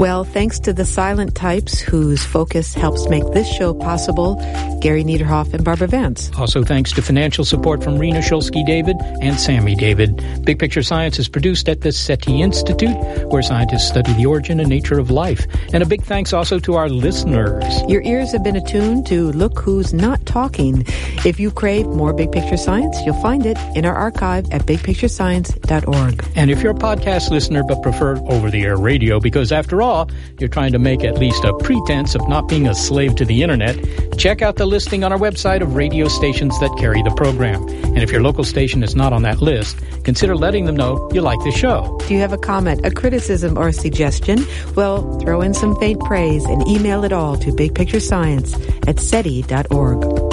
Well, thanks to the silent types whose focus helps make this show possible, Gary Niederhoff and Barbara Vance. Also thanks to financial support from Rena Shulsky-David and Sammy David. Big Picture Science is produced at the SETI Institute, where scientists study the origin and nature of life. And a big thanks also to our listeners. Your ears have been attuned to Look Who's Not Talking. If you crave more Big Picture Science, you'll find it in our archive at bigpicturescience.org. And if you're a podcast listener but prefer over-the-air radio, because after all, you're trying to make at least a pretense of not being a slave to the internet, check out the listing on our website of radio stations that carry the program. And if your local station is not on that list, consider letting them know you like the show. Do you have a comment, a criticism, or a suggestion? Well, throw in some faint praise and email it all to bigpicturescience@seti.org.